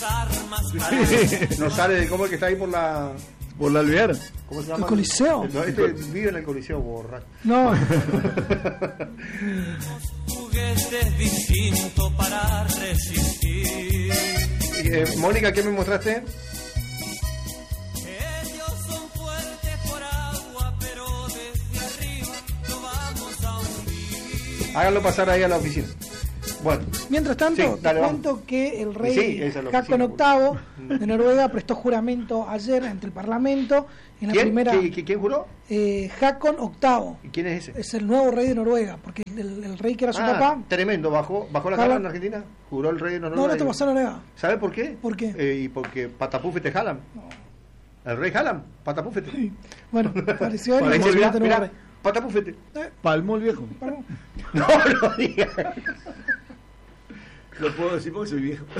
No sale de cómo es que está ahí por la Alvear. ¿Cómo se llama? El Coliseo. No, este vive en el Coliseo, borracho. No. Juguetes distintos para resistir. Mónica, ¿qué me mostraste? Ellos son fuertes por agua, pero desde arriba lo vamos a hundir. Háganlo pasar ahí a la oficina. Bueno. Mientras tanto, Sí, dale, te cuento que el rey Sí, esa es la Haakon oficina. VIII de Noruega prestó juramento ayer ante el Parlamento en la ¿Quién? primera. ¿Quién juró? Haakon VIII. ¿Y quién es ese? Es el nuevo rey de Noruega, porque el rey que era su papá. Tremendo, bajó la cara en Argentina, juró el rey de Noruega. No te pasó Noruega. ¿Sabe por qué? ¿Por qué? Y porque patapúfete jalan. El rey jalan, patapúfete. Sí. Bueno, pareció él. Parece, y mirá, patapúfete. Palmó el viejo. No lo digas. Lo puedo decir porque soy viejo.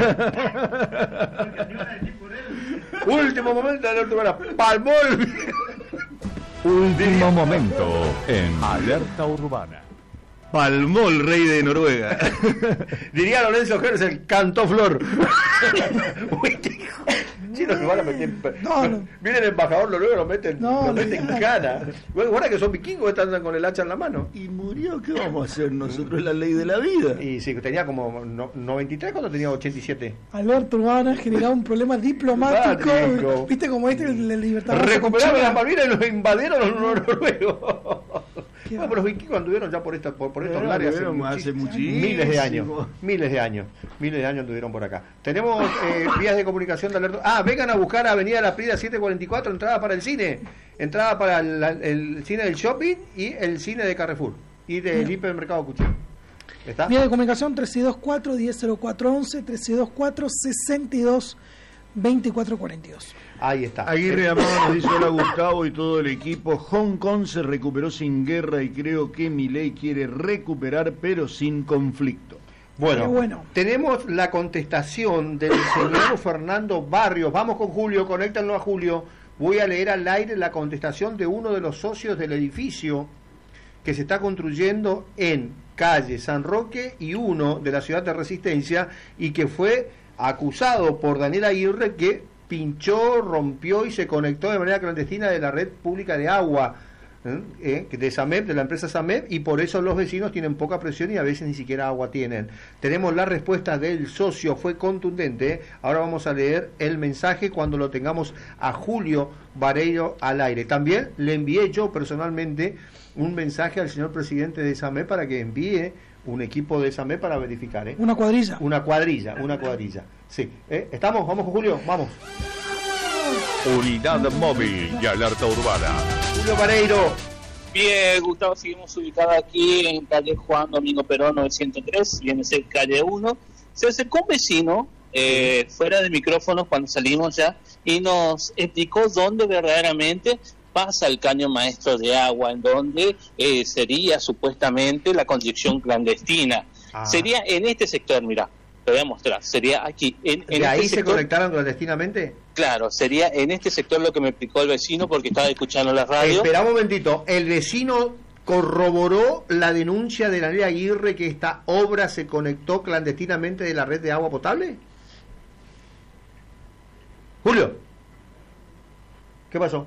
Bueno. Último momento de la última hora. Palmó el viejo. Último momento en Alerta Urbana. Palmó el rey de Noruega. Diría Lorenzo Jerez, el cantó flor. Sí, no se van a meter. No. Viene el embajador noruego, lo meten cana. Guarda que son vikingos, están con el hacha en la mano. ¿Y murió? ¿Qué vamos a hacer nosotros? Es la ley de la vida. Y sí, tenía como 93 cuando tenía 87. Alberto Urbana generaba un problema diplomático. ¿Viste cómo el Libertador? Recuperaron las Malvinas y los invadieron los noruegos. Bueno, pero los vikingos anduvieron ya por estos lares hace miles de años anduvieron por acá. Tenemos vías de comunicación de Alerta. Vengan a buscar Avenida La Prida 744, entrada para el cine, entrada para el cine del shopping y el cine de Carrefour y del hipermercado Cuchillo. ¿Está? Vía de comunicación 3624-100411, 3624-622442. Ahí está. Aguirre Amado nos dice: hola Gustavo y todo el equipo. Hong Kong se recuperó sin guerra y creo que Milei quiere recuperar pero sin conflicto. Bueno, tenemos la contestación del señor Fernando Barrios. Vamos con Julio, conéctanlo a Julio. Voy a leer al aire la contestación de uno de los socios del edificio que se está construyendo en calle San Roque y 1 de la ciudad de Resistencia y que fue acusado por Daniel Aguirre que pinchó, rompió y se conectó de manera clandestina de la red pública de agua de SAMEP, de la empresa SAMEP, y por eso los vecinos tienen poca presión y a veces ni siquiera agua tienen. Tenemos la respuesta del socio, fue contundente. Ahora vamos a leer el mensaje cuando lo tengamos a Julio Vareiro al aire. También le envié yo personalmente un mensaje al señor presidente de SAMEP para que envíe un equipo de SAMEP para verificar. Una cuadrilla. Sí. ¿Estamos? Vamos con Julio, vamos. Unidad móvil y alerta urbana. Julio Vareiro. Bien, Gustavo, seguimos ubicados aquí en calle Juan Domingo Perón 903, viene a ser calle 1. Se acercó un vecino fuera de micrófonos cuando salimos ya y nos explicó dónde verdaderamente pasa el caño maestro de agua, en donde sería supuestamente la construcción clandestina. Sería en este sector, mira, te voy a mostrar, sería aquí. ¿De ahí este se conectaron clandestinamente? Claro, sería en este sector lo que me explicó el vecino porque estaba escuchando la radio. Espera un momentito, el vecino corroboró la denuncia de Daniel Aguirre que esta obra se conectó clandestinamente de la red de agua potable. Julio, ¿qué pasó?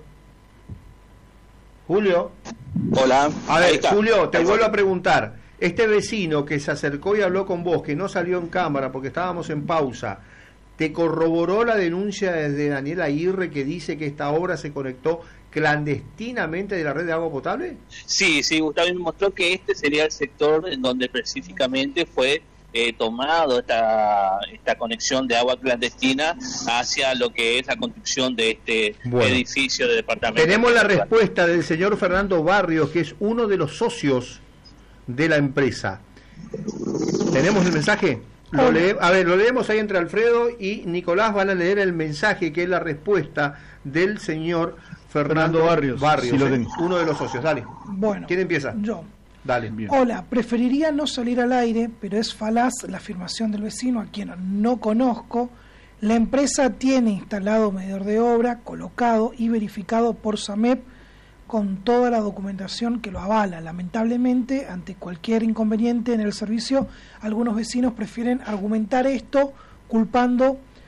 Julio. Hola. A ver, Julio, te vuelvo a preguntar. Este vecino que se acercó y habló con vos, que no salió en cámara porque estábamos en pausa, ¿te corroboró la denuncia de Daniel Aguirre que dice que esta obra se conectó clandestinamente de la red de agua potable? Sí, Gustavo me mostró que este sería el sector en donde específicamente fue tomado esta conexión de agua clandestina hacia lo que es la construcción de este edificio de departamento. Tenemos la respuesta del señor Fernando Barrios, que es uno de los socios de la empresa. ¿Tenemos el mensaje? Lo leemos ahí entre Alfredo y Nicolás, van a leer el mensaje que es la respuesta del señor Fernando Barrios, sí, uno de los socios. Dale. Bueno, ¿quién empieza? Yo. Dale. Bien. Hola, preferiría no salir al aire, pero es falaz la afirmación del vecino a quien no conozco. La empresa tiene instalado medidor de obra, colocado y verificado por SAMEP con toda la documentación que lo avala. Lamentablemente, ante cualquier inconveniente en el servicio, algunos vecinos prefieren argumentar esto culpando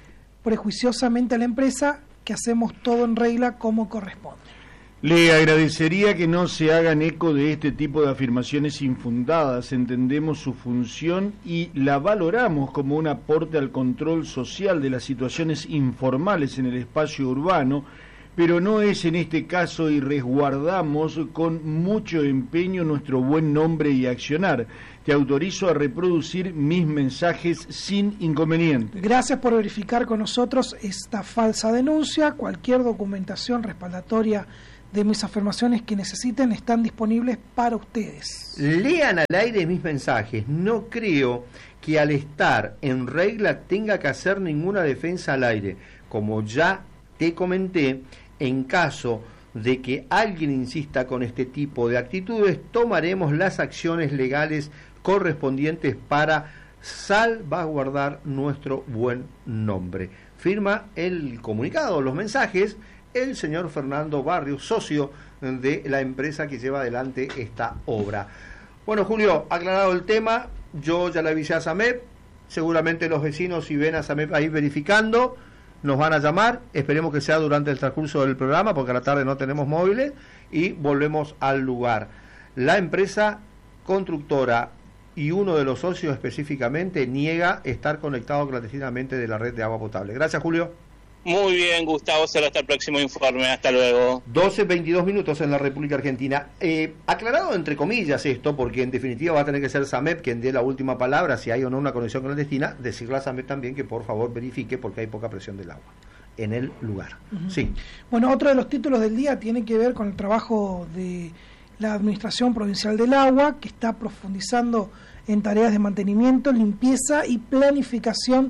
prejuiciosamente a la empresa que hacemos todo en regla como corresponde. Le agradecería que no se hagan eco de este tipo de afirmaciones infundadas. Entendemos su función y la valoramos como un aporte al control social de las situaciones informales en el espacio urbano, pero no es en este caso y resguardamos con mucho empeño nuestro buen nombre y accionar. Te autorizo a reproducir mis mensajes sin inconveniente. Gracias por verificar con nosotros esta falsa denuncia. Cualquier documentación respaldatoria de mis afirmaciones que necesiten están disponibles para ustedes. Lean al aire mis mensajes. No creo que al estar en regla tenga que hacer ninguna defensa al aire. Como ya te comenté, en caso de que alguien insista con este tipo de actitudes, tomaremos las acciones legales correspondientes para salvaguardar nuestro buen nombre. Firma el comunicado, los mensajes, el señor Fernando Barrios, socio de la empresa que lleva adelante esta obra. Bueno, Julio, aclarado el tema, yo ya le avisé a SAMEP, seguramente los vecinos, si ven a SAMEP ahí verificando, nos van a llamar, esperemos que sea durante el transcurso del programa, porque a la tarde no tenemos móviles, y volvemos al lugar. La empresa constructora y uno de los socios específicamente niega estar conectado clandestinamente de la red de agua potable. Gracias, Julio. Muy bien, Gustavo, será hasta el próximo informe. Hasta luego. 12:22 minutos en la República Argentina. Aclarado entre comillas esto, porque en definitiva va a tener que ser SAMEP quien dé la última palabra si hay o no una conexión clandestina, decirle a SAMEP también que por favor verifique porque hay poca presión del agua en el lugar. Sí. Bueno, otro de los títulos del día tiene que ver con el trabajo de la Administración Provincial del Agua, que está profundizando en tareas de mantenimiento, limpieza y planificación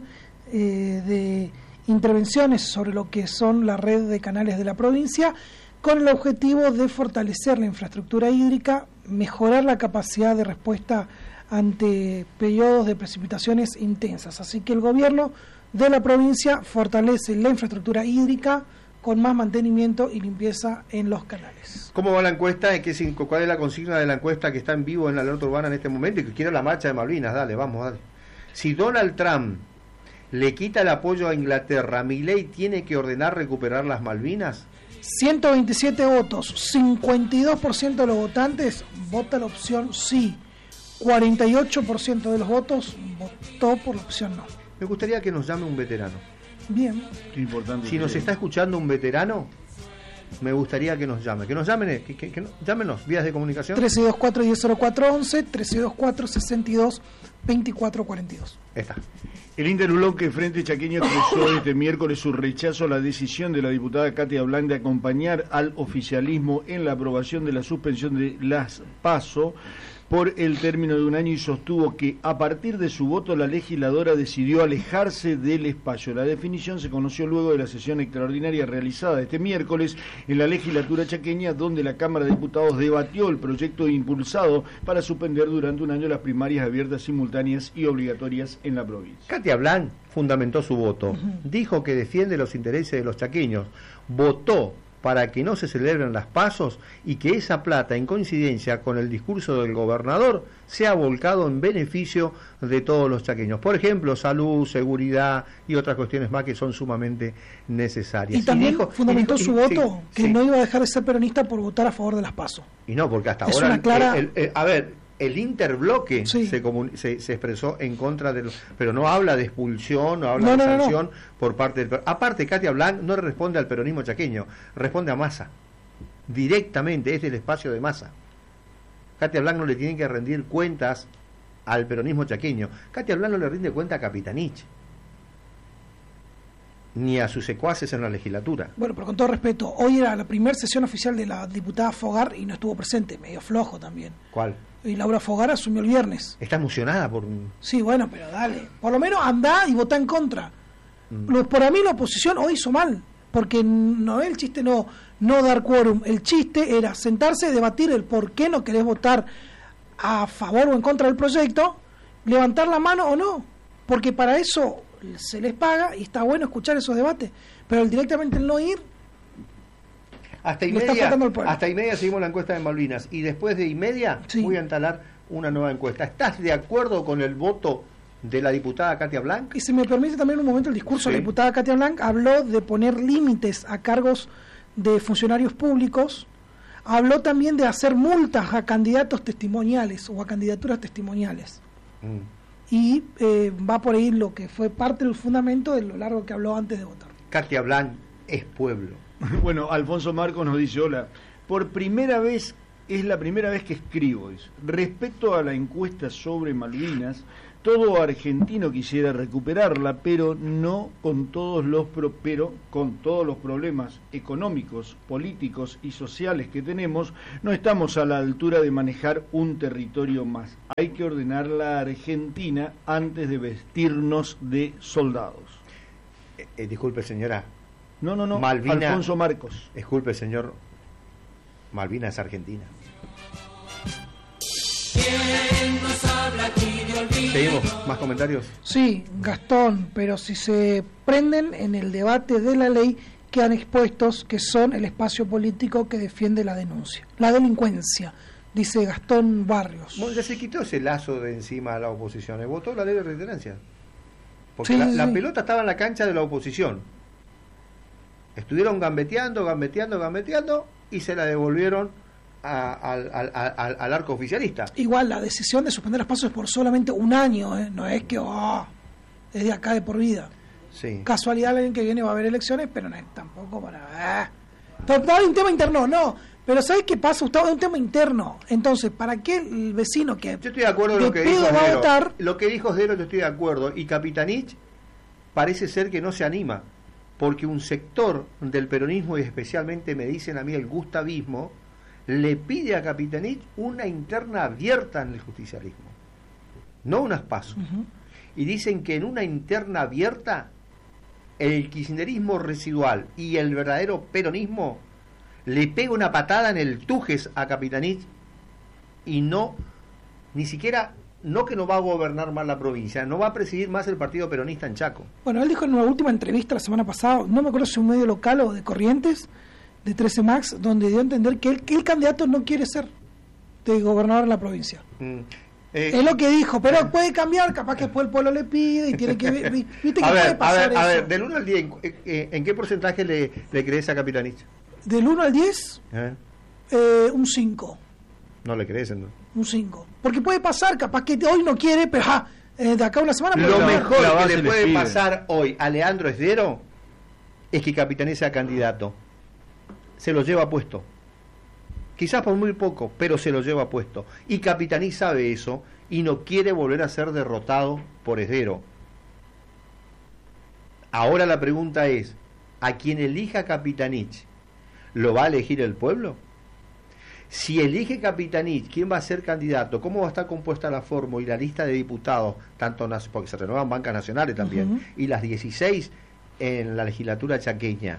de intervenciones sobre lo que son la red de canales de la provincia, con el objetivo de fortalecer la infraestructura hídrica, mejorar la capacidad de respuesta ante periodos de precipitaciones intensas. Así que el gobierno de la provincia fortalece la infraestructura hídrica con más mantenimiento y limpieza en los canales. ¿Cómo va la encuesta? ¿Cuál es la consigna de la encuesta que está en vivo en la alerta urbana en este momento y que quiere la marcha de Malvinas? Dale, vamos, dale. Si Donald Trump le quita el apoyo a Inglaterra, ¿Milei tiene que ordenar recuperar las Malvinas? 127 votos, 52% de los votantes vota la opción sí, 48% de los votos votó por la opción no. Me gustaría que nos llame un veterano. Bien. Qué importante. Si nos está escuchando un veterano, me gustaría que nos llame. Que nos llamen, llámenos, vías de comunicación. 1324-100411, 1324-62-2442. Está. El interbloque Frente Chaqueño expresó este miércoles su rechazo a la decisión de la diputada Katia Blanc de acompañar al oficialismo en la aprobación de la suspensión de las PASO por el término de un año y sostuvo que a partir de su voto la legisladora decidió alejarse del espacio. La definición se conoció luego de la sesión extraordinaria realizada este miércoles en la legislatura chaqueña, donde la Cámara de Diputados debatió el proyecto impulsado para suspender durante un año las primarias abiertas, simultáneas y obligatorias en la provincia. Katia Blanc fundamentó su voto, dijo que defiende los intereses de los chaqueños, votó para que no se celebren las PASOs y que esa plata, en coincidencia con el discurso del gobernador, sea volcado en beneficio de todos los chaqueños. Por ejemplo, salud, seguridad y otras cuestiones más que son sumamente necesarias. Y también fundamentó su voto que no iba a dejar de ser peronista por votar a favor de las PASO. Y no, porque hasta es ahora... Una clara... el interbloque sí. se expresó en contra de los... Pero no habla de expulsión, no habla de sanción por parte del... Aparte, Katia Blanc no responde al peronismo chaqueño, responde a Massa. Directamente, es del espacio de Massa. Katia Blanc no le tiene que rendir cuentas al peronismo chaqueño. Katia Blanc no le rinde cuenta a Capitanich, ni a sus secuaces en la legislatura. Bueno, pero con todo respeto, hoy era la primera sesión oficial de la diputada Fogar y no estuvo presente, medio flojo también. ¿Cuál? Y Laura Fogar asumió el viernes. ¿Está emocionada por...? Sí, bueno, pero dale. Por lo menos andá y votá en contra. Para mí la oposición hoy hizo mal, porque no el chiste no dar quórum. El chiste era sentarse y debatir el por qué no querés votar a favor o en contra del proyecto, levantar la mano o no. Porque para eso se les paga y está bueno escuchar esos debates. Pero directamente el no ir... Hasta y media seguimos la encuesta de Malvinas y después de y media voy a entalar una nueva encuesta. ¿Estás de acuerdo con el voto de la diputada Katia Blanc. Y si me permite también un momento el discurso de Sí. la diputada Katia Blanc, habló de poner límites a cargos de funcionarios públicos, habló también de hacer multas a candidatos testimoniales o a candidaturas testimoniales. Y va por ahí lo que fue parte del fundamento de lo largo que habló antes de votar. Katia Blanc es pueblo. Bueno, Alfonso Marcos nos dice, hola, por primera vez, es la primera vez que escribo, dice, respecto a la encuesta sobre Malvinas, todo argentino quisiera recuperarla, pero con todos los problemas económicos, políticos y sociales que tenemos, no estamos a la altura de manejar un territorio más. Hay que ordenar la Argentina antes de vestirnos de soldados. Disculpe, señora. No, Malvina, Alfonso Marcos. Disculpe, señor. Malvinas es Argentina. Seguimos, más comentarios. Sí, Gastón, pero si se prenden en el debate de la ley, quedan expuestos que son el espacio político que defiende la denuncia, la delincuencia, dice Gastón Barrios. Bueno, ya se quitó ese lazo de encima a la oposición, votó la ley de reiterancia. Porque Sí, la sí. pelota estaba en la cancha de la oposición. Estuvieron gambeteando y se la devolvieron al arco oficialista. Igual la decisión de suspender los pasos es por solamente un año, no es que es de acá de por vida. Sí. Casualidad el año que viene va a haber elecciones, pero no es tampoco para... Hay un tema interno, no. Pero ¿sabes qué pasa, Gustavo? Es un tema interno. Entonces, ¿para qué el vecino que Yo estoy de acuerdo con lo que pedo dijo va a Esdero. votar? Lo que dijo Esdero, yo estoy de acuerdo. Y Capitanich parece ser que no se anima, porque un sector del peronismo, y especialmente me dicen a mí el gustavismo, le pide a Capitanich una interna abierta en el justicialismo, no unas pasos. Y dicen que en una interna abierta el kirchnerismo residual y el verdadero peronismo le pega una patada en el tujes a Capitanich y ni siquiera, no que no va a gobernar más la provincia, no va a presidir más el partido peronista en Chaco. Bueno, él dijo en una última entrevista la semana pasada, no me acuerdo si un medio local o de Corrientes, de 13 Max, donde dio a entender que el candidato no quiere ser de gobernador en la provincia. Es lo que dijo, pero puede cambiar, capaz que después el pueblo le pide y tiene que ver, viste que puede pasar eso. A ver, del 1 al 10, ¿en qué porcentaje le crees a Capitanich? Del 1 al 10, un 5. No le crees, ¿no? Un 5. Porque puede pasar, capaz que hoy no quiere, pero de acá a una semana puede Lo cambiar. mejor la que base le le puede pide. pasar hoy a Leandro Esdero es que Capitanich sea candidato. Se lo lleva puesto. Quizás por muy poco, pero se lo lleva puesto. Y Capitanich sabe eso y no quiere volver a ser derrotado por Esdero. Ahora la pregunta es, ¿a quien elija Capitanich lo va a elegir el pueblo? Si elige Capitanich, ¿quién va a ser candidato? ¿Cómo va a estar compuesta la fórmula y la lista de diputados, porque se renuevan bancas nacionales también, y las 16 en la legislatura chaqueña?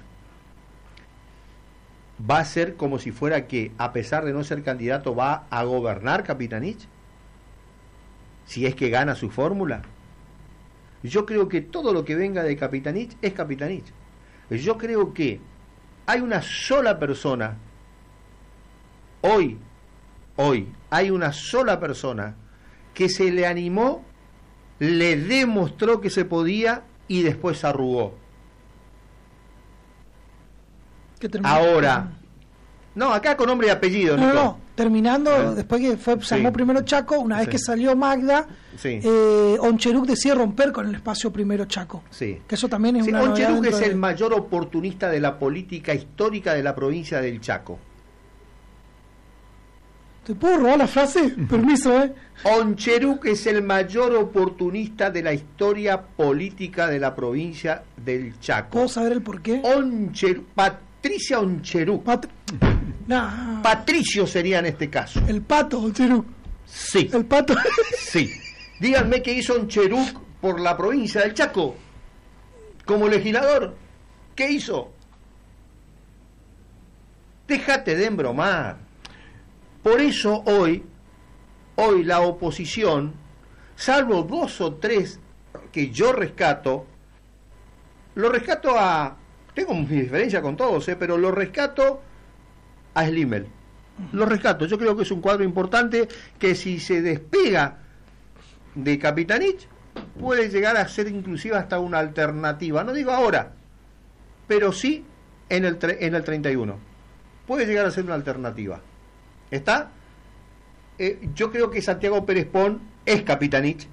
¿Va a ser como si fuera que, a pesar de no ser candidato, va a gobernar Capitanich? Si es que gana su fórmula. Yo creo que todo lo que venga de Capitanich es Capitanich. Yo creo que hay una sola persona, hoy, hay una sola persona que se le animó, le demostró que se podía y después se arrugó. Que termine. Ahora, no, acá con nombre y apellido, Nico. No, terminando, después que se armó primero Chaco, una vez que salió Magda, Sí. Oncheruk decide romper con el espacio primero Chaco. Sí. Que eso también es Sí, una novedad Oncheruk dentro es de- el mayor oportunista de la política histórica de la provincia del Chaco. ¿Te puedo robar la frase? Permiso, Oncheruk es el mayor oportunista de la historia política de la provincia del Chaco. ¿Puedo saber el por qué? Patricia Oncheruk. Nah, Patricio sería en este caso. el pato, Oncheruk. Sí, El pato. sí. Díganme qué hizo Oncheruk por la provincia del Chaco. Como legislador, ¿qué hizo? Déjate de embromar. Por eso hoy la oposición, salvo 2 o 3 que yo rescato, lo rescato a... Tengo mi diferencia con todos, pero lo rescato a Slimel. Lo rescato. Yo creo que es un cuadro importante que si se despega de Capitanich, puede llegar a ser inclusive hasta una alternativa, no digo ahora, pero sí en el 31. Puede llegar a ser una alternativa. ¿Está? Yo creo que Santiago Pérez Pon es Capitanich.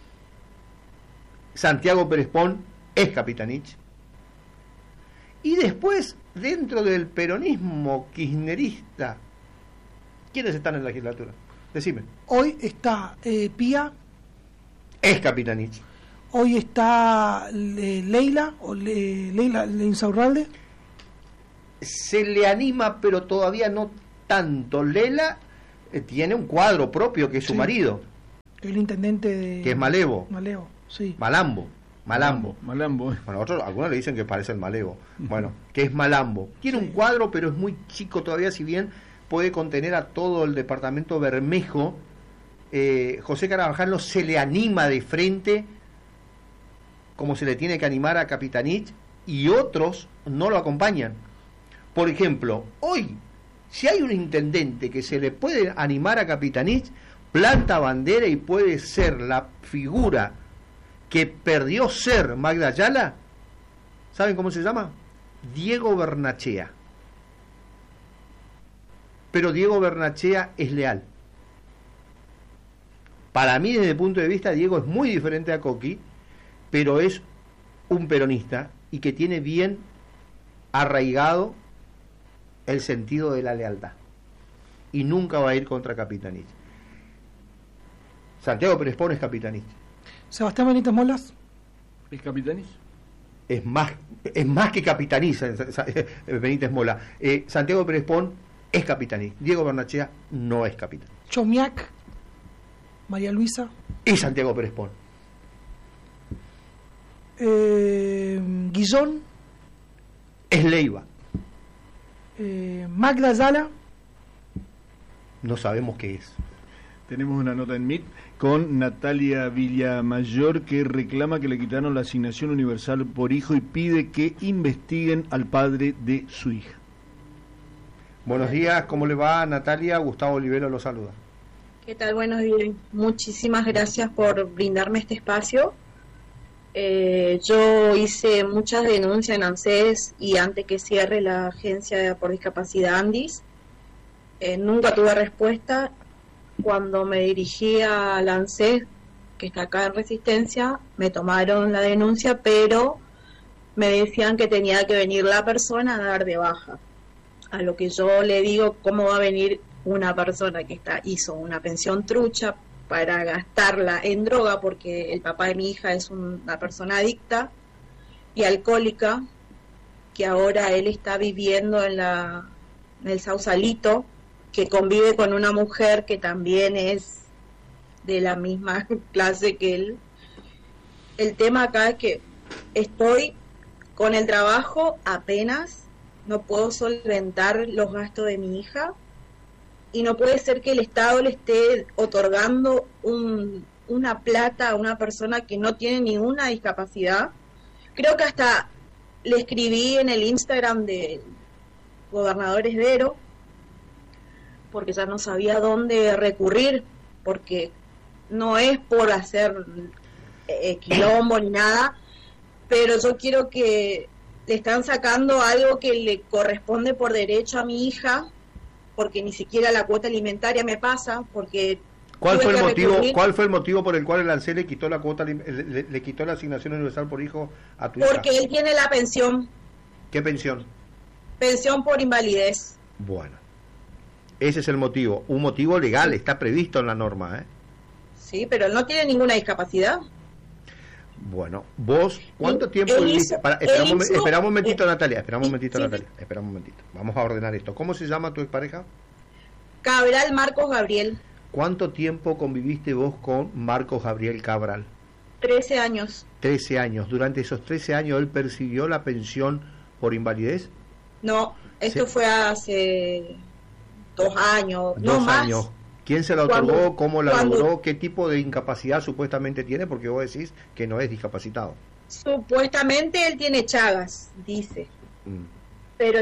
Santiago Pérez Pon es Capitanich. Y después, dentro del peronismo kirchnerista, ¿quiénes están en la legislatura? Decime. Hoy está Pía. Es Capitanich. Hoy está Leila Insaurralde. Se le anima, pero todavía no tanto. Lela tiene un cuadro propio que es su marido. El intendente de... Que es Malevo. Malevo, sí. Malambo. Bueno, algunos le dicen que parece el Malevo. Bueno, que es Malambo. Tiene un cuadro, pero es muy chico todavía, si bien puede contener a todo el departamento Bermejo. José Carabajal se le anima de frente, como se le tiene que animar a Capitanich, y otros no lo acompañan. Por ejemplo, hoy, si hay un intendente que se le puede animar a Capitanich, planta bandera y puede ser la figura que perdió ser Magda Ayala, ¿saben cómo se llama? Diego Bernachea. Pero Diego Bernachea es leal. Para mí, desde el punto de vista, Diego es muy diferente a Coqui, pero es un peronista y que tiene bien arraigado el sentido de la lealtad. Y nunca va a ir contra Capitanich. Santiago Pérez Pon es Capitanich. Sebastián Benítez Molas. ¿Es Capitanich? Es más que Capitanich, Benítez Mola. Santiago Pérez Pon es Capitanich. Diego Bernachea no es Capitanich. Chomiak. María Luisa. Y Santiago Pérez Pon. Guillón. Es Leiva. Magda Ayala. No sabemos qué es. Tenemos una nota en MIT con Natalia Villamayor, que reclama que le quitaron la asignación universal por hijo y pide que investiguen al padre de su hija. Buenos días, ¿cómo le va, Natalia? Gustavo Olivero lo saluda. ¿Qué tal? Buenos días. Muchísimas gracias por brindarme este espacio. Yo hice muchas denuncias en ANSES y antes que cierre la agencia por discapacidad Andis, nunca tuve respuesta. Cuando me dirigí a la ANSES, que está acá en Resistencia, me tomaron la denuncia, pero me decían que tenía que venir la persona a dar de baja. A lo que yo le digo, ¿cómo va a venir una persona que hizo una pensión trucha para gastarla en droga, porque el papá de mi hija es una persona adicta y alcohólica, que ahora él está viviendo en el Sausalito, que convive con una mujer que también es de la misma clase que él? El tema acá es que estoy con el trabajo apenas, no puedo solventar los gastos de mi hija, y no puede ser que el Estado le esté otorgando una plata a una persona que no tiene ninguna discapacidad. Creo que hasta le escribí en el Instagram de Gobernador Esdero, porque ya no sabía dónde recurrir, porque no es por hacer quilombo ni nada, pero yo quiero que le están sacando algo que le corresponde por derecho a mi hija, porque ni siquiera la cuota alimentaria me pasa, porque... ¿Cuál fue el motivo por el cual el ANSES le quitó la cuota, le quitó la asignación universal por hijo a tu hija? Porque él tiene la pensión. ¿Qué pensión? Pensión por invalidez. Bueno, ese es el motivo, un motivo legal, está previsto en la norma, ¿eh? Sí, pero él no tiene ninguna discapacidad. Bueno, vos, ¿cuánto tiempo viviste? Espera un momentito, Natalia, espera un momentito. Vamos a ordenar esto. ¿Cómo se llama tu expareja? Cabral Marcos Gabriel. ¿Cuánto tiempo conviviste vos con Marcos Gabriel Cabral? 13 años. 13 años. ¿Durante esos 13 años él percibió la pensión por invalidez? No, esto fue hace 2 años, no 2 más. años. ¿Quién se la otorgó? ¿Cómo la logró? ¿Qué tipo de incapacidad supuestamente tiene? Porque vos decís que no es discapacitado. Supuestamente él tiene Chagas, dice. Pero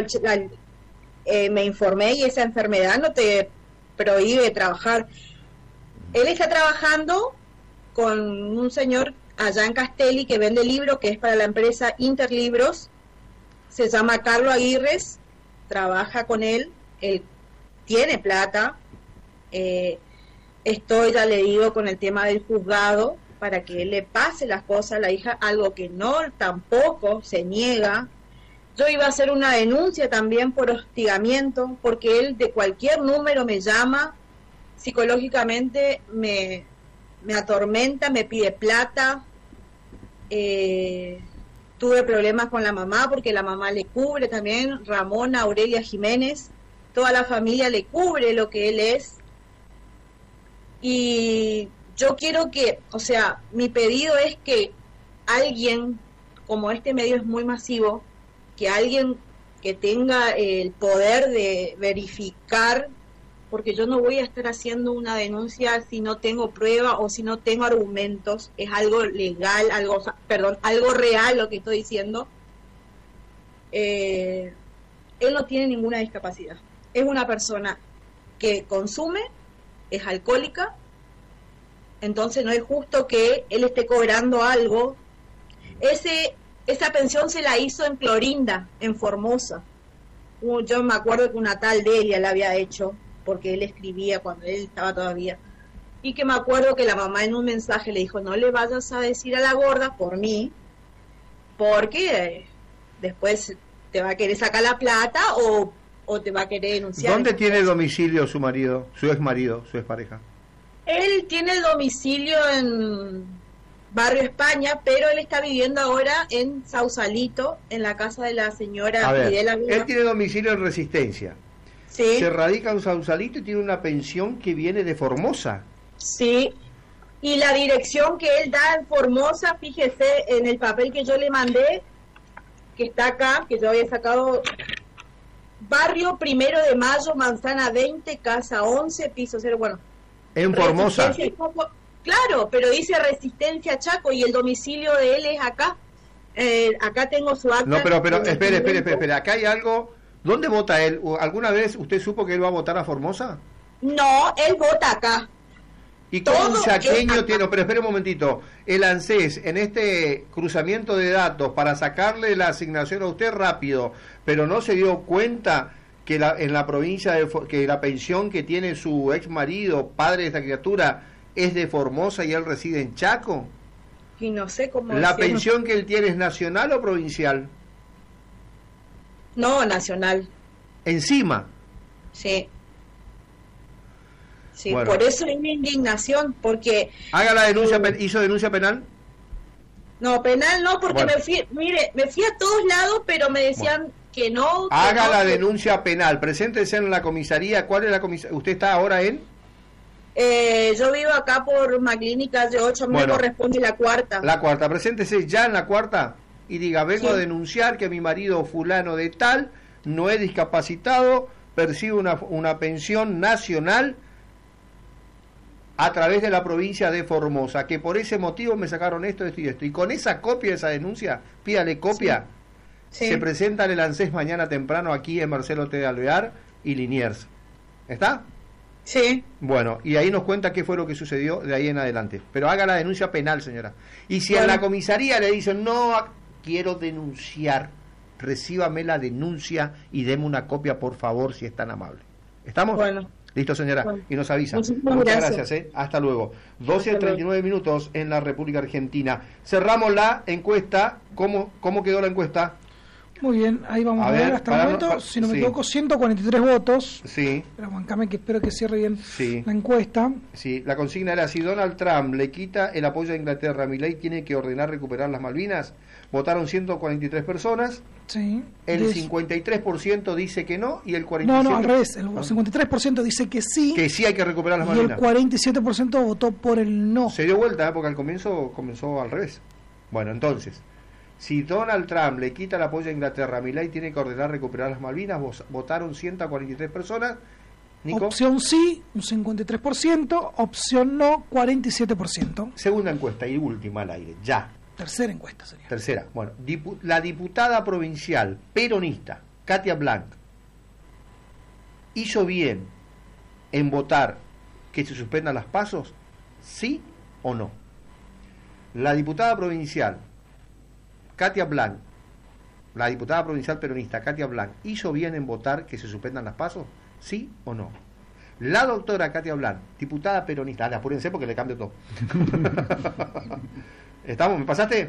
me informé y esa enfermedad no te prohíbe trabajar. Él está trabajando con un señor allá en Castelli, que vende libros, que es para la empresa Interlibros. Se llama Carlos Aguirres, trabaja con él tiene plata. Estoy, ya le digo, con el tema del juzgado, para que le pase las cosas a la hija, algo que no tampoco se niega. Yo iba a hacer una denuncia también por hostigamiento, porque él de cualquier número me llama, psicológicamente me atormenta, me pide plata. Tuve problemas con la mamá, porque la mamá le cubre también, Ramona Aurelia Jiménez, toda la familia le cubre lo que él es. Y yo quiero que, o sea, mi pedido es que alguien, como este medio es muy masivo, que alguien que tenga el poder de verificar, porque yo no voy a estar haciendo una denuncia si no tengo prueba o si no tengo argumentos. Es algo legal, algo real lo que estoy diciendo. Él no tiene ninguna discapacidad. Es una persona que consume, es alcohólica, entonces no es justo que él esté cobrando algo. Esa pensión se la hizo en Clorinda, en Formosa. Yo me acuerdo que una tal Delia la había hecho, porque él escribía cuando él estaba todavía. Y que me acuerdo que la mamá en un mensaje le dijo, no le vayas a decir a la gorda por mí, porque después te va a querer sacar la plata o te va a querer denunciar. ¿Dónde tiene domicilio su marido, su expareja? Él tiene el domicilio en Barrio España, pero él está viviendo ahora en Sausalito, en la casa de la señora Fidela Vila. Él tiene domicilio en Resistencia. Sí. Se radica en Sausalito y tiene una pensión que viene de Formosa. Sí. Y la dirección que él da en Formosa, fíjese en el papel que yo le mandé, que está acá, que yo había sacado, Barrio 1 de Mayo, Manzana 20, Casa 11, piso 0, bueno. En Formosa. Claro, pero dice Resistencia Chaco y el domicilio de él es acá. Acá tengo su acta. No, pero espere, acá hay algo. ¿Dónde vota él? ¿Alguna vez usted supo que él va a votar a Formosa? No, él vota acá. ¿Y cómo un chaqueño tiene? Pero espere un momentito. El ANSES, en este cruzamiento de datos para sacarle la asignación a usted rápido, pero no se dio cuenta que en la provincia que la pensión que tiene su ex marido, padre de esta criatura, es de Formosa y él reside en Chaco. Y no sé cómo. ¿La pensión que él tiene es nacional o provincial? No, nacional. Encima. Sí. Sí, bueno. Por eso hay una indignación, porque... Haga la denuncia, ¿hizo denuncia penal? No, penal no, porque bueno. me fui a todos lados, pero me decían que no. Haga la denuncia penal, preséntese en la comisaría. ¿Cuál es la comisaría? ¿Usted está ahora en...? Yo vivo acá por Maclini, calle 8, me corresponde la cuarta. La cuarta, preséntese ya en la cuarta y diga, vengo a denunciar que mi marido fulano de tal no es discapacitado, percibe una pensión nacional a través de la provincia de Formosa, que por ese motivo me sacaron esto y esto. Y con esa copia de esa denuncia, pídale copia, se presenta en el ANSES mañana temprano aquí en Marcelo T. de Alvear y Liniers. ¿Está? Sí. Bueno, y ahí nos cuenta qué fue lo que sucedió de ahí en adelante. Pero haga la denuncia penal, señora. Y si en la comisaría le dicen, no, quiero denunciar, recíbame la denuncia y deme una copia, por favor, si es tan amable. ¿Estamos? Bueno. Listo, señora. Bueno. Y nos avisa. Muchas gracias. Hasta luego. 12:39 minutos en la República Argentina. Cerramos la encuesta. ¿Cómo quedó la encuesta? Muy bien, ahí vamos a ver hasta el momento, si no me equivoco, 143 votos. Sí. Pero bancame que espero que cierre bien la encuesta. Sí, la consigna era, si Donald Trump le quita el apoyo a Inglaterra, Milei tiene que ordenar recuperar las Malvinas. Votaron 143 personas. Sí. El 53% dice que no y el 47%... No, al revés, el 53% dice que sí. Que sí hay que recuperar las Malvinas. Y el 47% votó por el no. Se dio vuelta, porque al comienzo comenzó al revés. Bueno, entonces... Si Donald Trump le quita el apoyo a Inglaterra, Milei tiene que ordenar recuperar las Malvinas. Votaron 143 personas. ¿Nico? Opción sí, un 53%. Opción no, 47%. Segunda encuesta y última al aire, ya. Tercera encuesta sería. Tercera. Bueno, la diputada provincial peronista, Katia Blanc, ¿hizo bien en votar que se suspendan las PASO? ¿Sí o no? La diputada provincial, Katia Blanc, la diputada provincial peronista, Katia Blanc, ¿hizo bien en votar que se suspendan las PASO? ¿Sí o no? La doctora Katia Blanc, diputada peronista, apúrense porque le cambio todo. ¿Estamos? ¿Me pasaste?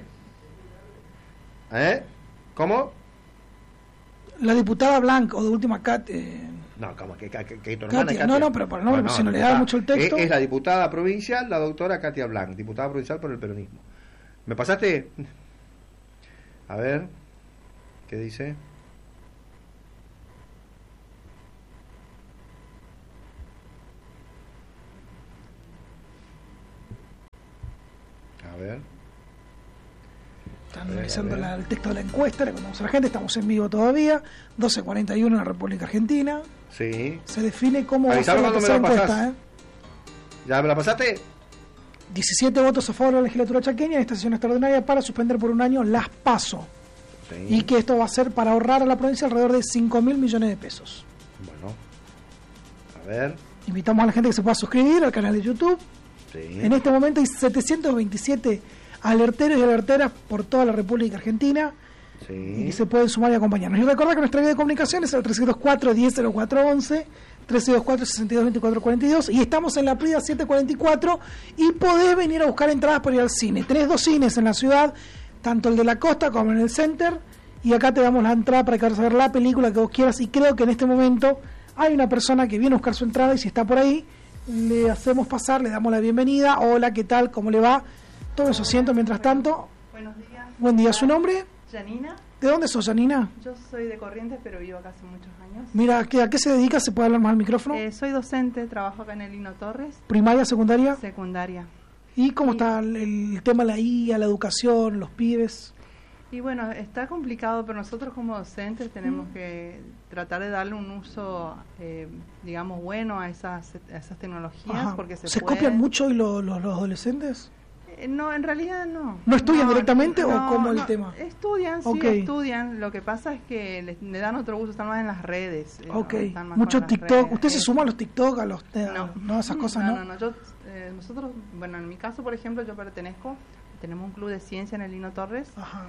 ¿Cómo? La diputada Blanc, o de última No, como que tu hermana Katia. Katia. No, pero por el nombre, si no le da mucho el texto. Es la diputada provincial, la doctora Katia Blanc, diputada provincial por el peronismo. ¿Me pasaste? A ver, ¿qué dice? A ver. Están analizando el texto de la encuesta, le contamos a la gente, estamos en vivo todavía, 12:41 en la República Argentina. Sí. Se define cómo va a Avisame ser la cuando me tercera la encuesta. pasás. ¿Ya me la pasaste? 17 votos a favor de la legislatura chaqueña en esta sesión extraordinaria para suspender por un año las PASO. Sí. Y que esto va a ser para ahorrar a la provincia alrededor de 5.000 millones de pesos. Bueno. A ver. Invitamos a la gente que se pueda suscribir al canal de YouTube. Sí. En este momento hay 727 alerteros y alerteras por toda la República Argentina. Sí. Y que se pueden sumar y acompañarnos. Y recordar que nuestra vía de comunicación es el 304-100411, 304-622442, y estamos en la Prida 744 y podés venir a buscar entradas para ir al cine. Tenés 2 cines en la ciudad, tanto el de la costa como en el center, y acá te damos la entrada para que vayas a ver la película que vos quieras, y creo que en este momento hay una persona que viene a buscar su entrada, y si está por ahí, le hacemos pasar, le damos la bienvenida. Hola, ¿qué tal? ¿Cómo le va? Tomen su asiento mientras tanto. Buenos días. Buen día, ¿su nombre? Janina. ¿De dónde sos, Janina? Yo soy de Corrientes, pero vivo acá hace muchos años. Mira, ¿a qué se dedica? ¿Se puede hablar más al micrófono? Soy docente, trabajo acá en el Lino Torres. ¿Primaria, secundaria? Secundaria. ¿Y cómo está el tema de la IA, la educación, los pibes? Y bueno, está complicado, pero nosotros como docentes tenemos que tratar de darle un uso, digamos, bueno a esas tecnologías. Ajá. Porque ¿Se puede... copian mucho y los adolescentes? No, en realidad no. ¿No estudian directamente no, o cómo el no, tema? Estudian, sí, Okay. estudian. Lo que pasa es que le dan otro uso, están más en las redes. Ok, Están más mucho con las TikTok. redes. ¿Usted se suma a los TikTok, a los No, esas cosas, no? No. Nosotros, bueno, en mi caso, por ejemplo, yo pertenezco, tenemos un club de ciencia en el Lino Torres. Ajá.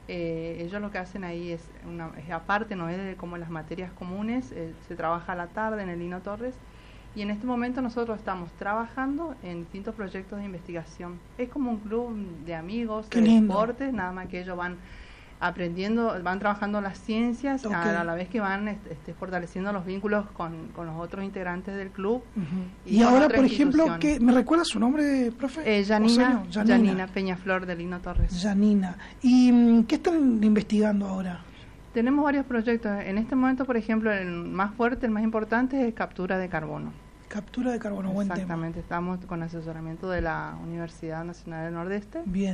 Ellos lo que hacen ahí es aparte, no es de como las materias comunes, se trabaja a la tarde en el Lino Torres. Y en este momento nosotros estamos trabajando en distintos proyectos de investigación. Es como un club de amigos, Qué de lindo. deportes, nada más que ellos van aprendiendo, van trabajando las ciencias, Ok. a la vez que van fortaleciendo los vínculos con los otros integrantes del club. Ujú. Y Y con ahora, otras por ejemplo, instituciones. ¿me recuerda su nombre, profe? Janina, ¿O serio? Janina Peñaflor de Lino Torres. Janina. ¿Y qué están investigando ahora? Tenemos varios proyectos. En este momento, por ejemplo, el más fuerte, el más importante es captura de carbono. Captura de carbono, buen tema. Exactamente, estamos con asesoramiento de la Universidad Nacional del Nordeste, Bien,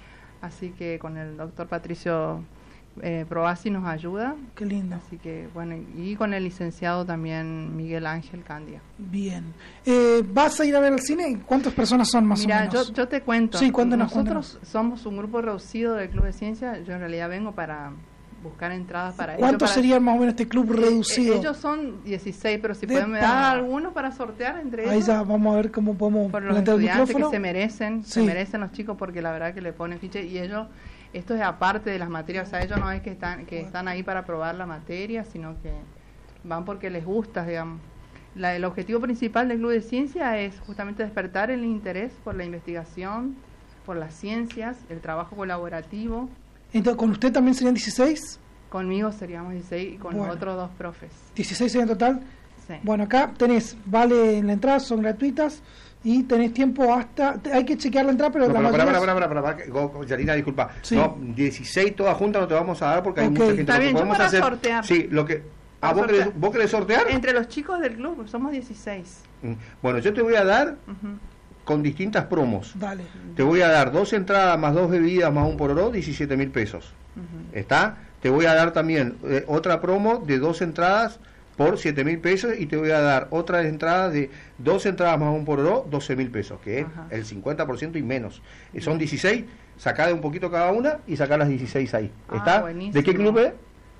así que con el doctor Patricio Probasi nos ayuda, qué lindo. así que bueno, y con el licenciado también Miguel Ángel Candia. Bien. ¿Vas a ir a ver el cine? ¿Cuántas personas son más Mira, o menos? yo te cuento, Sí, cuéntanos, nosotros somos un grupo reducido del Club de Ciencia, yo en realidad vengo para buscar entradas para ellos. ¿Cuántos para- serían más o menos este club reducido? Ellos son 16, pero si Epa. pueden me dar algunos para sortear entre Ahí ellos. ya vamos a ver cómo podemos Por los plantear el estudiantes micrófono. que se merecen, Sí. se merecen los chicos porque la verdad que le ponen ficha y ellos, esto es aparte de las materias, o sea, ellos no es que están ahí para probar la materia, sino que van porque les gusta, digamos. El objetivo principal del Club de Ciencia es justamente despertar el interés por la investigación, por las ciencias, el trabajo colaborativo. Entonces, ¿con usted también serían 16? Conmigo seríamos 16 y con Bueno. los otros 2 profes. 16 serían en total. Sí. Bueno, acá tenés, vale en la entrada, son gratuitas y tenés tiempo hasta... Hay que chequear la entrada, pero No, la pero mayoría... para, Yanina, disculpa. Sí. No, 16 todas juntas no te vamos a dar porque hay Ok. mucha gente. Está Lo que bien, yo podemos para hacer, sortear. Sí, lo que... Para ¿vos sortear. querés, vos querés sortear? Entre los chicos del club, somos 16. Bueno, yo te voy a dar Ujú. con distintas promos. Dale. Te voy a dar 2 entradas más 2 bebidas más un pororó, 17.000 pesos. Ujú. ¿Está? Te voy a dar también otra promo de 2 entradas por 7.000 pesos y te voy a dar otra entrada de 2 entradas más un pororó, 12.000 pesos, que es Ajá. el 50% y menos. Son 16, sacá de un poquito cada una y sacá las 16 ahí. Ah, ¿Está? buenísimo. ¿De qué club es?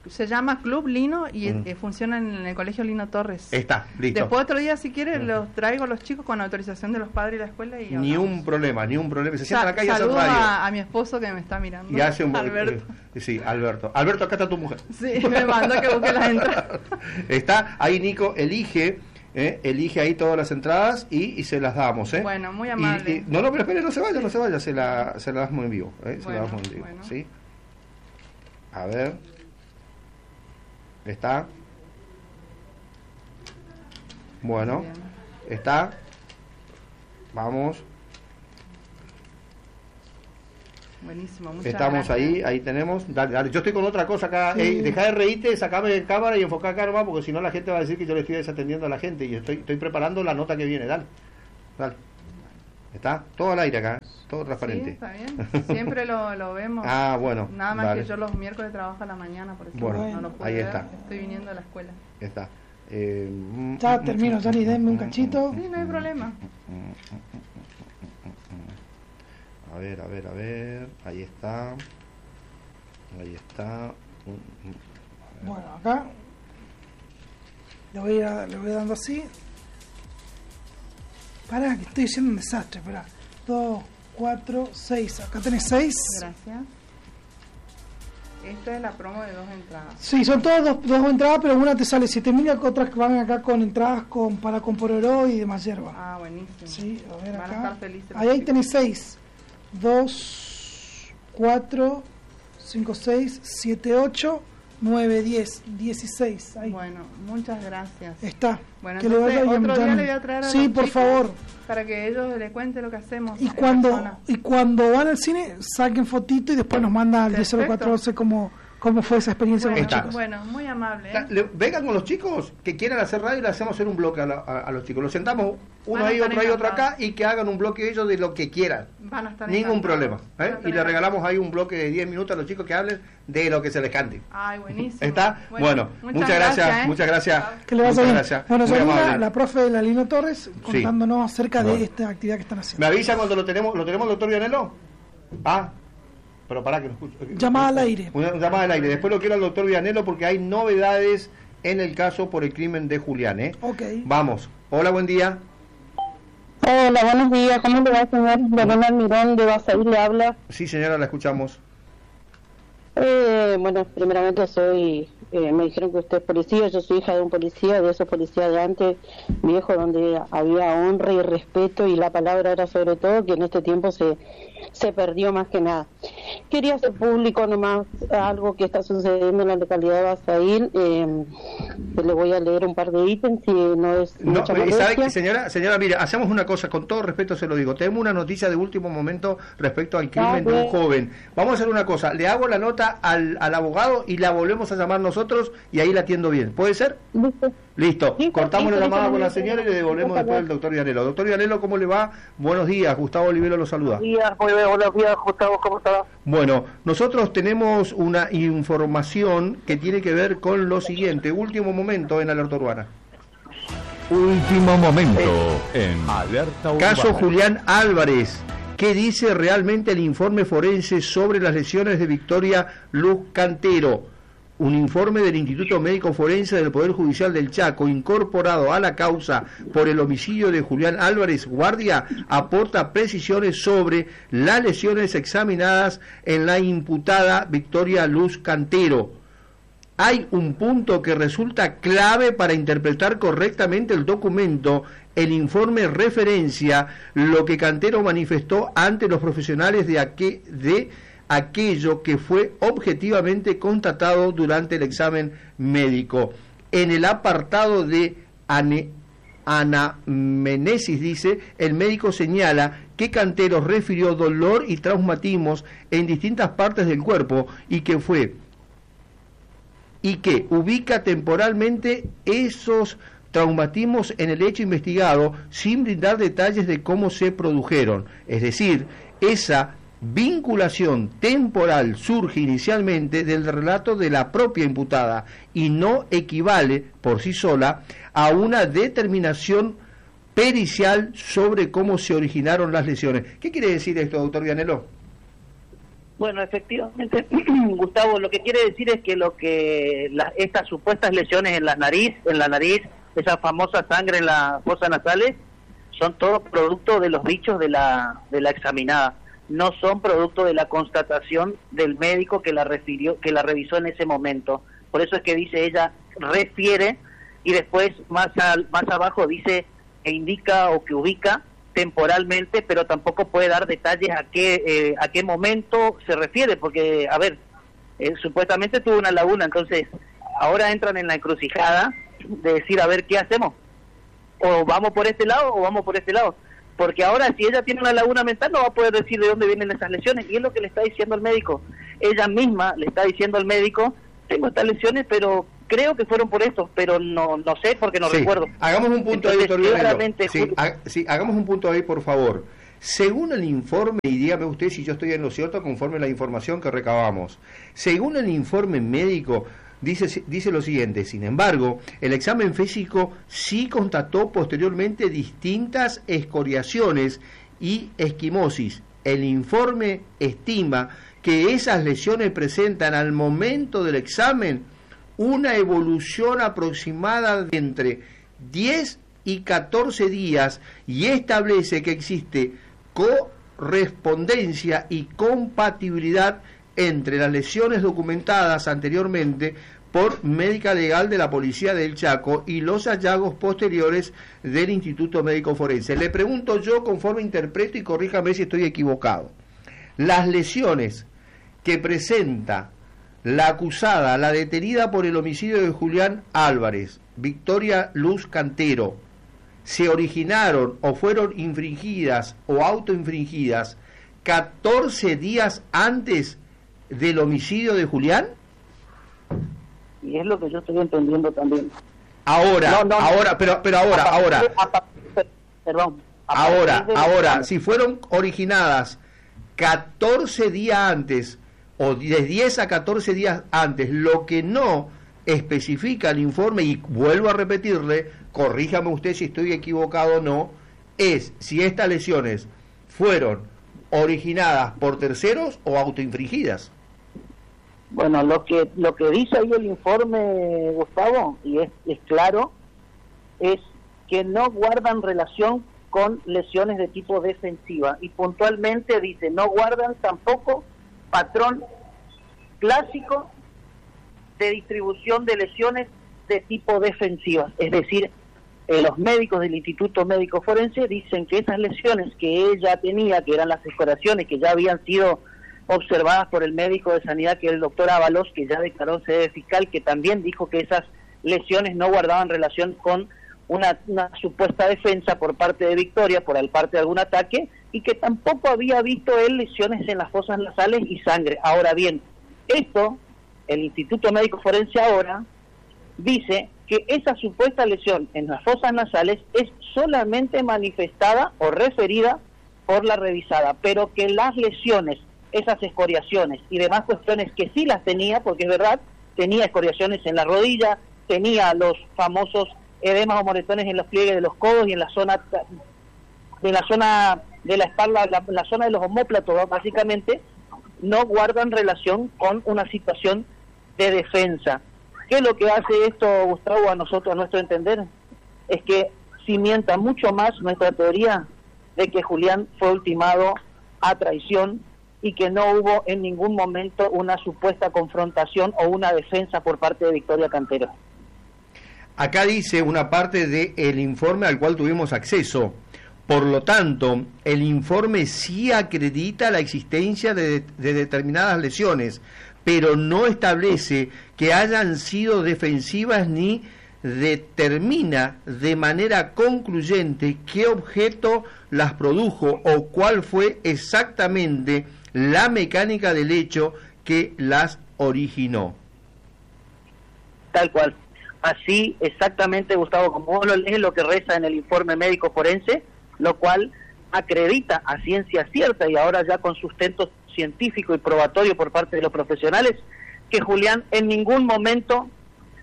Se llama Club Lino y funciona en el Colegio Lino Torres. Está, listo. Después otro día, si quiere, los traigo a los chicos con autorización de los padres de la escuela. Y Ni un problema. Se sientan acá y hacen saludo radio. a mi esposo que me está mirando. Y hace un Alberto. Sí, Alberto. Alberto, acá está tu mujer. Sí, me mandó que busque las entradas. Está ahí, Nico, elige ahí todas las entradas y se las damos, ¿eh? Bueno, muy amable. No, pero espere, no se vaya, se la damos en vivo, ¿eh? Se la damos en vivo, bueno. ¿sí? A ver. ¿Está? Bueno, Bien. ¿está? Vamos. Buenísimo, muchas Estamos gracias. ahí tenemos. Dale. Yo estoy con otra cosa acá. Sí. Dejá de reírte, sacame de cámara y enfocar acá nomás, porque si no la gente va a decir que yo le estoy desatendiendo a la gente y estoy preparando la nota que viene. Dale. Está todo al aire acá, todo Sí, transparente. está bien. Siempre lo vemos. Ah, bueno. Nada más dale. que yo los miércoles trabajo a la mañana, por eso Bueno, no lo puedo ahí ver. está. Estoy viniendo a la escuela. Está. Ya termino, Johnny, denme un cachito. Sí, no hay problema. A ver. Ahí está. Bueno, acá le voy dando así. Pará, que estoy haciendo un desastre. Pará. 2, 4, 6. Acá tenés 6. Gracias. Esta es la promo de 2 entradas. Sí, son todas dos entradas, pero una te sale 7.000 y otras que van acá con entradas para con Pororó y demás hierba. Ah, buenísimo. Sí, a ver Van a acá. estar felices. los Ahí chicos. tenés 6. 2, 4, 5, 6, 7, 8, 9, 10, 16. Ahí Bueno, muchas gracias. está. Bueno, Que le entonces vaya bien, otro día Johnny. le voy a traer a Sí, los por chicos favor. para que ellos le cuenten lo que hacemos. Y en cuando persona. van al cine, saquen fotito y después nos mandan al Perfecto. 10.411 cómo fue esa experiencia con los Está. chicos. Bueno, muy amable. ¿eh? Vengan con los chicos que quieran hacer radio y le hacemos hacer un bloque a los chicos. Los sentamos uno Van a ahí, estar otro ahí, otro acá encantados. y que hagan un bloque ellos de lo que quieran. Van a estar Ningún encantados. problema. Van a estar Y le regalamos ahí un bloque de 10 minutos a los chicos que hablen de lo que se les cante. Ay, buenísimo. ¿Está? Bueno, muchas gracias. ¿eh? Muchas gracias. Que le vaya Muchas bien. gracias. Bueno, Muy Solina, amable. la profe de la Lino Torres, contándonos acerca Bueno. de esta actividad que están ¿Me haciendo. avisa cuando lo tenemos doctor Vianello? Pero pará que no escucho. Llamada al aire. Una llamada al aire. Después lo quiero al doctor Vianello porque hay novedades en el caso por el crimen de Julián, ¿eh? Ok. Vamos. Hola, buen día. Hola, buenos días. ¿Cómo le va, señor? Lorena Almirón de Basaí le habla. Sí, señora, la escuchamos. Bueno, primeramente me dijeron que usted es policía. Yo soy hija de un policía, de esos policías de antes, viejo, donde había honra y respeto y la palabra era sobre todo, que en este tiempo se perdió más que nada. Quería hacer público nomás algo que está sucediendo en la localidad de Basaí. Le voy a leer un par de ítems si no es No, mucha ¿sabe molestia. qué, señora, mire, hacemos una cosa, con todo respeto se lo digo. Tenemos una noticia de último momento respecto al crimen de un bien. joven. Vamos a hacer una cosa, le hago la nota al abogado y la volvemos a llamar nosotros y ahí la atiendo bien. ¿Puede ser? ¿Listo? Listo. Sí, Cortamos la sí, llamada sí, con la sí, señora y sí, le devolvemos por después favor. al doctor Vianello. Doctor Vianello, ¿cómo le va? Buenos días, Gustavo Olivero lo saluda. Buenos días, Gustavo, ¿cómo está? Bueno, nosotros tenemos una información que tiene que ver con lo siguiente. Último momento en Alerta Urbana. Último momento en Alerta Urbana. Caso Julián Álvarez. ¿Qué dice realmente el informe forense sobre las lesiones de Victoria Luz Cantero? Un informe del Instituto Médico Forense del Poder Judicial del Chaco, incorporado a la causa por el homicidio de Julián Álvarez Guardia, aporta precisiones sobre las lesiones examinadas en la imputada Victoria Luz Cantero. Hay un punto que resulta clave para interpretar correctamente el documento. El informe referencia lo que Cantero manifestó ante los profesionales de aquello que fue objetivamente constatado durante el examen médico. En el apartado de anamnesis, dice, el médico señala que Cantero refirió dolor y traumatismos en distintas partes del cuerpo y que ubica temporalmente esos traumatismos en el hecho investigado sin brindar detalles de cómo se produjeron. Es decir, esa vinculación temporal surge inicialmente del relato de la propia imputada y no equivale por sí sola a una determinación pericial sobre cómo se originaron las lesiones. ¿Qué quiere decir esto, doctor Vianello? Bueno, efectivamente, Gustavo, lo que quiere decir es que estas supuestas lesiones en la nariz, esa famosa sangre en las fosas nasales, son todo producto de los dichos de la examinada, no son producto de la constatación del médico que la revisó en ese momento. Por eso es que dice ella refiere, y después más abajo dice que indica o que ubica temporalmente, pero tampoco puede dar detalles a qué momento se refiere, porque, a ver, supuestamente tuvo una laguna, entonces ahora entran en la encrucijada de decir, a ver, ¿qué hacemos? O vamos por este lado o vamos por este lado, porque ahora si ella tiene una laguna mental no va a poder decir de dónde vienen esas lesiones, y es lo que le está diciendo el médico. Ella misma le está diciendo al médico, tengo estas lesiones, pero creo que fueron por esto, pero no sé porque no recuerdo. Hagamos un punto ahí, doctor claramente, hagamos un punto ahí, por favor. Según el informe, y dígame usted si yo estoy en lo cierto conforme a la información que recabamos, según el informe médico, dice lo siguiente: sin embargo, el examen físico sí constató posteriormente distintas escoriaciones y esquimosis. El informe estima que esas lesiones presentan al momento del examen una evolución aproximada de entre 10 y 14 días y establece que existe correspondencia y compatibilidad entre las lesiones documentadas anteriormente por médica legal de la Policía del Chaco y los hallazgos posteriores del Instituto Médico Forense. Le pregunto yo, conforme interpreto, y corríjame si estoy equivocado, las lesiones que presenta la acusada, la detenida por el homicidio de Julián Álvarez, Victoria Luz Cantero, se originaron o fueron infringidas o autoinfringidas 14 días antes del homicidio de Julián? Y es lo que yo estoy entendiendo también. Ahora, si fueron originadas 14 días antes o de 10 a 14 días antes, lo que no especifica el informe, y vuelvo a repetirle, corríjame usted si estoy equivocado o no, es si estas lesiones fueron originadas por terceros o autoinfringidas. Bueno, lo que dice ahí el informe, Gustavo, y es claro, es que no guardan relación con lesiones de tipo defensiva, y puntualmente dice, no guardan tampoco patrón clásico de distribución de lesiones de tipo defensiva. Es decir, los médicos del Instituto Médico Forense dicen que esas lesiones que ella tenía, que eran las escoriaciones que ya habían sido observadas por el médico de sanidad, que es el doctor Ábalos, que ya declaró sede fiscal, que también dijo que esas lesiones no guardaban relación con una supuesta defensa por parte de Victoria, por el parte de algún ataque, y que tampoco había visto él lesiones en las fosas nasales y sangre. Ahora bien, esto, el Instituto Médico Forense ahora dice que esa supuesta lesión en las fosas nasales es solamente manifestada o referida por la revisada, pero que las lesiones, esas escoriaciones y demás cuestiones que sí las tenía, porque es verdad, tenía escoriaciones en la rodilla, tenía los famosos edemas o moretones en los pliegues de los codos y en la zona de la espalda, la zona de los omóplatos, básicamente, no guardan relación con una situación de defensa. ¿Qué es lo que hace esto, Gustavo, a nosotros, a nuestro entender? Es que cimienta mucho más nuestra teoría de que Julián fue ultimado a traición y que no hubo en ningún momento una supuesta confrontación o una defensa por parte de Victoria Cantero. Acá dice una parte del informe al cual tuvimos acceso. Por lo tanto, el informe sí acredita la existencia de determinadas lesiones, pero no establece que hayan sido defensivas ni determina de manera concluyente qué objeto las produjo o cuál fue exactamente la mecánica del hecho que las originó. Tal cual. Así exactamente, Gustavo, como vos lo lees, lo que reza en el informe médico forense, lo cual acredita a ciencia cierta y ahora ya con sustento científico y probatorio por parte de los profesionales, que Julián en ningún momento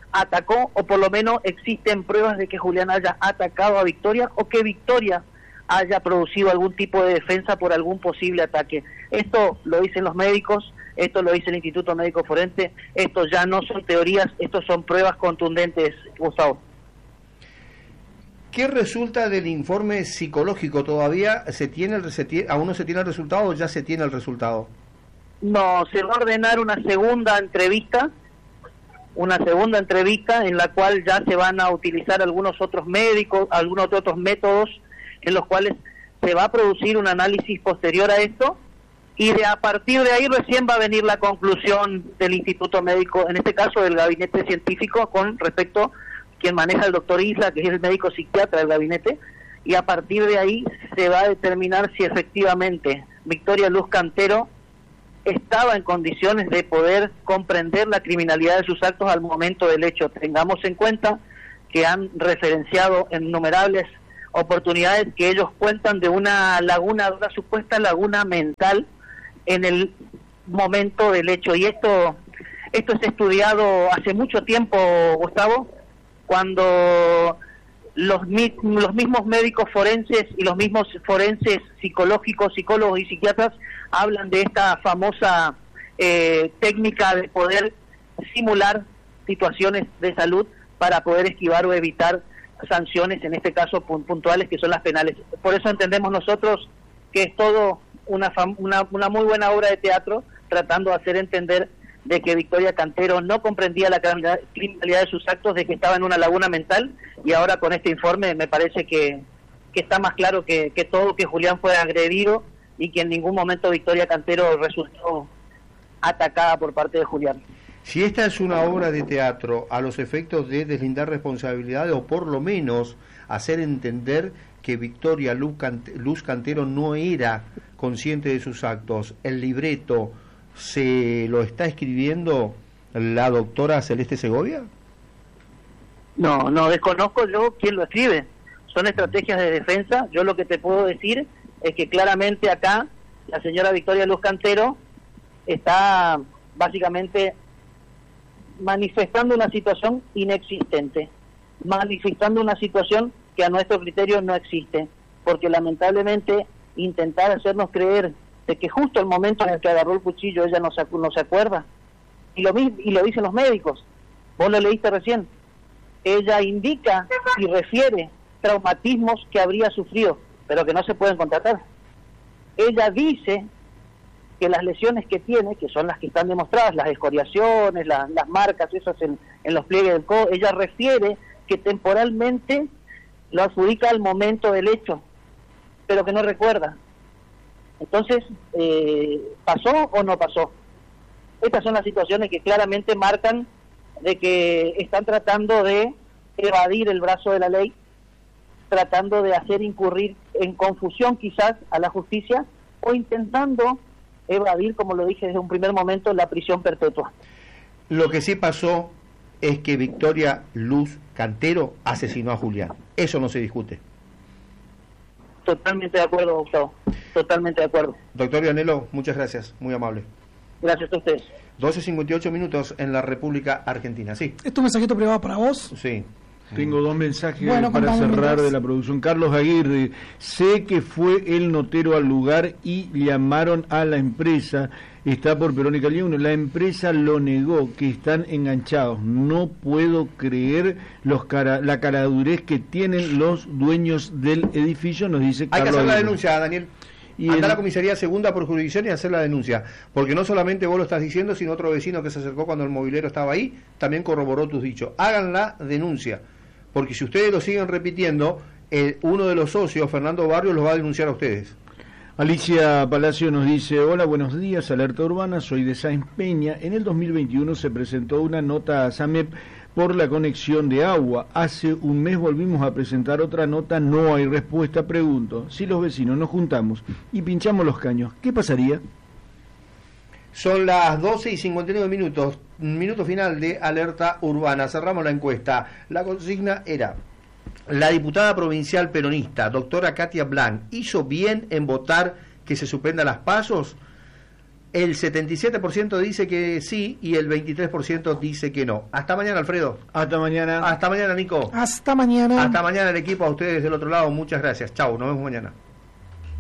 atacó, o por lo menos existen pruebas de que Julián haya atacado a Victoria, o que Victoria haya producido algún tipo de defensa por algún posible ataque. Esto lo dicen los médicos, esto lo dice el Instituto Médico Forense, esto ya no son teorías, esto son pruebas contundentes, Gustavo. ¿Qué resulta del informe psicológico? ¿Todavía aún no se tiene el resultado o ya se tiene el resultado? No, se va a ordenar una segunda entrevista en la cual ya se van a utilizar algunos otros métodos en los cuales se va a producir un análisis posterior a esto, y a partir de ahí recién va a venir la conclusión del Instituto Médico, en este caso del gabinete científico, con respecto a quien maneja el doctor Isla, que es el médico psiquiatra del gabinete, y a partir de ahí se va a determinar si efectivamente Victoria Luz Cantero estaba en condiciones de poder comprender la criminalidad de sus actos al momento del hecho. Tengamos en cuenta que han referenciado en innumerables oportunidades que ellos cuentan de una supuesta laguna mental en el momento del hecho, y esto es estudiado hace mucho tiempo, Gustavo, cuando los mismos médicos forenses y los mismos forenses psicológicos, psicólogos y psiquiatras hablan de esta famosa técnica de poder simular situaciones de salud para poder esquivar o evitar sanciones, en este caso puntuales, que son las penales. Por eso entendemos nosotros que es todo una muy buena obra de teatro, tratando de hacer entender de que Victoria Cantero no comprendía la criminalidad de sus actos, de que estaba en una laguna mental, y ahora con este informe me parece que está más claro que todo, que Julián fue agredido y que en ningún momento Victoria Cantero resultó atacada por parte de Julián. Si esta es una obra de teatro a los efectos de deslindar responsabilidades, o por lo menos hacer entender que Victoria Luz Cantero no era consciente de sus actos, el libreto se lo está escribiendo la doctora Celeste Segovia. No desconozco yo quién lo escribe, son estrategias de defensa. Yo lo que te puedo decir es que claramente acá la señora Victoria Luz Cantero está básicamente manifestando una situación inexistente, manifestando una situación que a nuestro criterio no existe, porque lamentablemente intentar hacernos creer de que justo el momento en el que agarró el cuchillo ella no se acuerda, y lo dicen los médicos, vos lo leíste recién, ella indica y refiere traumatismos que habría sufrido, pero que no se pueden contratar. Ella dice que las lesiones que tiene, que son las que están demostradas, las escoriaciones, las marcas esas en los pliegues del codo, ella refiere que temporalmente lo adjudica al momento del hecho, pero que no recuerda. Entonces, ¿pasó o no pasó? Estas son las situaciones que claramente marcan de que están tratando de evadir el brazo de la ley, tratando de hacer incurrir en confusión quizás a la justicia, o intentando evadir, como lo dije desde un primer momento, la prisión perpetua. Lo que sí pasó es que Victoria Luz Cantero asesinó a Julián. Eso no se discute. Totalmente de acuerdo, Gustavo. Totalmente de acuerdo. Doctor Vianello, muchas gracias. Muy amable. Gracias a ustedes. 12:58 minutos en la República Argentina. Sí. ¿Es tu mensajito privado para vos? Sí. Tengo dos mensajes para cerrar de la producción. Carlos Aguirre: sé que fue el notero al lugar y llamaron a la empresa, está por Perón y Calle 1, la empresa lo negó, que están enganchados. No puedo creer la caradurez que tienen los dueños del edificio, nos dice Carlos. Hay que hacer la denuncia, Daniel. Anda a la comisaría segunda por jurisdicción y hacer la denuncia, porque no solamente vos lo estás diciendo, sino otro vecino que se acercó cuando el mobilero estaba ahí también corroboró tus dichos. Hagan la denuncia, porque si ustedes lo siguen repitiendo, uno de los socios, Fernando Barrios, los va a denunciar a ustedes. Alicia Palacio nos dice: hola, buenos días, Alerta Urbana, soy de Sáenz Peña. En el 2021 se presentó una nota a SAMEP por la conexión de agua. Hace un mes volvimos a presentar otra nota, no hay respuesta. Pregunto, si los vecinos nos juntamos y pinchamos los caños, ¿qué pasaría? Son las 12:59 minutos, minuto final de Alerta Urbana. Cerramos la encuesta. La consigna era: la diputada provincial peronista, doctora Katia Blanc, ¿hizo bien en votar que se suspendan las PASO? El 77% dice que sí y el 23% dice que no. Hasta mañana, Alfredo. Hasta mañana. Hasta mañana, Nico. Hasta mañana. Hasta mañana, el equipo. A ustedes del otro lado, muchas gracias. Chau, nos vemos mañana.